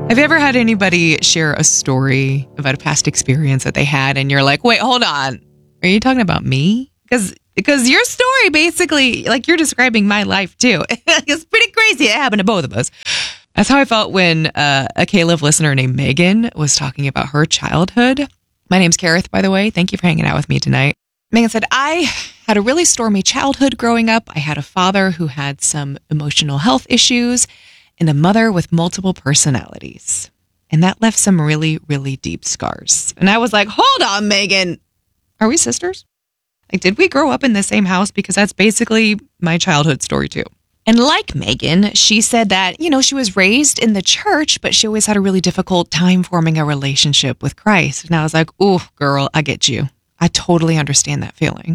Have you ever had anybody share a story about a past experience that they had and you're like, wait, hold on. Are you talking about me? Because your story basically, like you're describing my life too. It's pretty crazy. It happened to both of us. That's how I felt when a K-Love listener named Megan was talking about her childhood. My name's Kareth, by the way. Thank you for hanging out with me tonight. Megan said, I had a really stormy childhood growing up. I had a father who had some emotional health issues and a mother with multiple personalities. And that left some really, really deep scars. And I was like, hold on, Megan. Are we sisters? Like, did we grow up in the same house? Because that's basically my childhood story too. And like Megan, she said that, she was raised in the church, but she always had a really difficult time forming a relationship with Christ. And I was like, ooh, girl, I get you. I totally understand that feeling.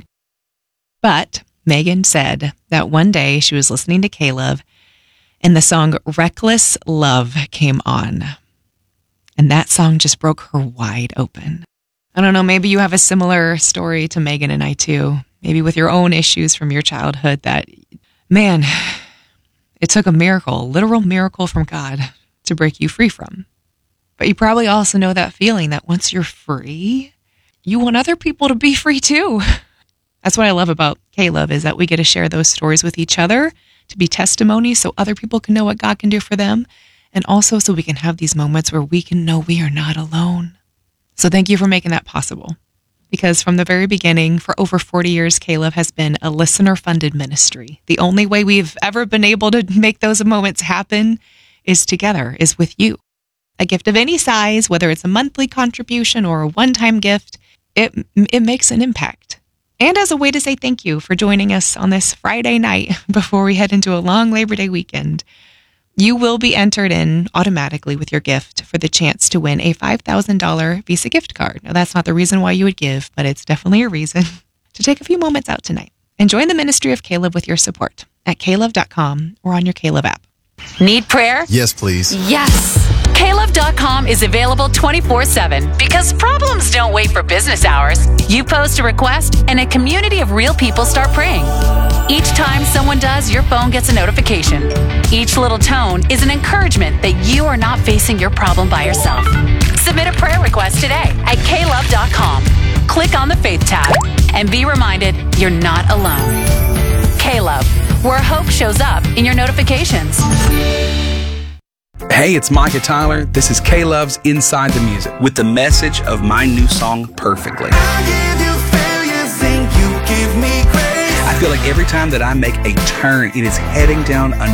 But Megan said that one day she was listening to K-Love and the song Reckless Love came on. And that song just broke her wide open. I don't know, maybe you have a similar story to Megan and I too. Maybe with your own issues from your childhood that, man, it took a miracle, a literal miracle from God to break you free from. But you probably also know that feeling that once you're free, you want other people to be free too. That's what I love about K-Love is that we get to share those stories with each other to be testimonies so other people can know what God can do for them. And also so we can have these moments where we can know we are not alone. So thank you for making that possible. Because from the very beginning, for over 40 years, K-Love has been a listener-funded ministry. The only way we've ever been able to make those moments happen is together, is with you. A gift of any size, whether it's a monthly contribution or a one-time gift, it makes an impact. And as a way to say thank you for joining us on this Friday night before we head into a long Labor Day weekend, you will be entered in automatically with your gift for the chance to win a $5,000 Visa gift card. Now, that's not the reason why you would give, but it's definitely a reason to take a few moments out tonight and join the ministry of K-Love with your support at klove.com or on your K-Love app. Need prayer? Yes, please. Yes. KLove.com is available 24/7 because problems don't wait for business hours. You post a request and a community of real people start praying. Each time someone does, your phone gets a notification. Each little tone is an encouragement that you are not facing your problem by yourself. Submit a prayer request today at KLove.com. Click on the Faith tab and be reminded you're not alone. K-Love, where hope shows up in your notifications. Hey, it's Micah Tyler. This is K-Love's Inside the Music with the message of my new song, Perfectly. I feel like every time that I make a turn, it is heading down a